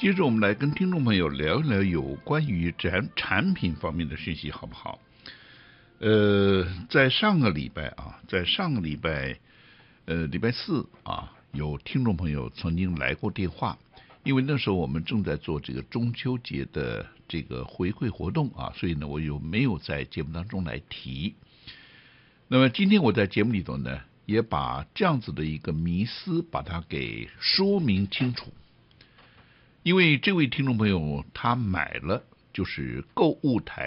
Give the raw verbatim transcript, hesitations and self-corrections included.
接着我们来跟听众朋友聊一聊有关于产产品方面的讯息，好不好？呃，在上个礼拜啊，在上个礼拜，呃，礼拜四啊，有听众朋友曾经来过电话，因为那时候我们正在做这个中秋节的这个回馈活动啊，所以呢，我有没有在节目当中来提？那么今天我在节目里头呢，也把这样子的一个迷思，把它给说明清楚。因为这位听众朋友他买了就是购物台